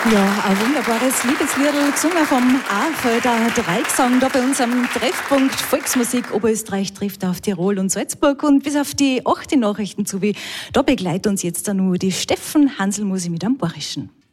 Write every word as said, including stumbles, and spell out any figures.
Ja, ein wunderbares Liebesliedl, gesungen vom Ahrfelder Dreigesang, da bei uns am Treffpunkt Volksmusik Oberösterreich trifft auf Tirol und Salzburg. Und bis auf die achte Nachrichten zu, wie da begleitet uns jetzt dann nur die Steffen Hanselmusi mit einem Bayerischen.